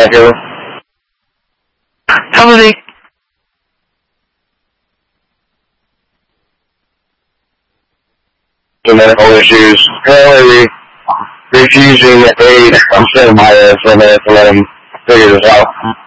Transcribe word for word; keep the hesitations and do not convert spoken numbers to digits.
Echo. How many? The medical issues. Apparently refusing aid from Sim Myers, so they have to let him figure this out.